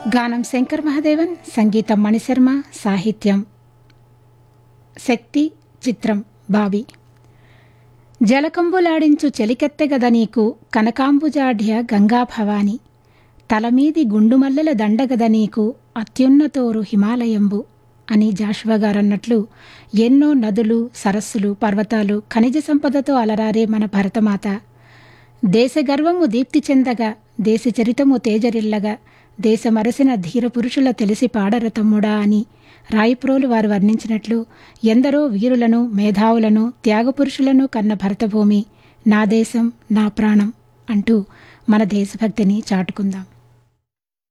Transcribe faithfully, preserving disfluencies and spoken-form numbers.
గానం శంకర్ మహాదేవన్, సంగీతం మణిశర్మ, సాహిత్యం శక్తి, చిత్రం బావి. జలకంబులాడించు చెలికెత్తెగద నీకు కనకాంబుజాఢ్య గంగా భవాని, తలమీది గుండుమల్లెల దండగద నీకు అత్యున్నతోరు హిమాలయంబు అని జాషువా గారన్నట్లు ఎన్నో నదులు, సరస్సులు, పర్వతాలు, ఖనిజ సంపదతో అలరారే మన భరతమాత దేశగర్వము దీప్తి చెందగా, దేశ చరితము తేజరిల్లగా, దేశమరసిన ధీరపురుషుల తెలిసి పాడర తమ్ముడా అని రాయిప్రోలు వారు వర్ణించినట్లు ఎందరో వీరులను, మేధావులను, త్యాగపురుషులను కన్న భరతభూమి నా దేశం, నా ప్రాణం అంటూ మన దేశభక్తిని చాటుకుందాం.